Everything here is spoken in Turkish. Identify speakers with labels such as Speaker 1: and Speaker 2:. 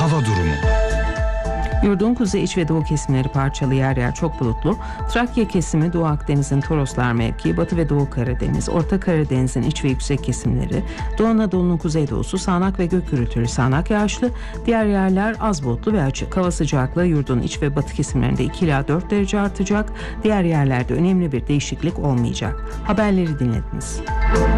Speaker 1: Hava durumu.
Speaker 2: Yurdun kuzey, iç ve doğu kesimleri parçalı, yer yer çok bulutlu. Trakya kesimi, Doğu Akdeniz'in Toroslar mevkii, Batı ve Doğu Karadeniz, Orta Karadeniz'in iç ve yüksek kesimleri, Doğu Anadolu'nun kuzeydoğusu sağanak ve gök gürültülü sağanak yağışlı, diğer yerler az bulutlu ve açık. Hava sıcaklığı yurdun iç ve batı kesimlerinde 2 ila 4 derece artacak, diğer yerlerde önemli bir değişiklik olmayacak. Haberleri dinlediniz.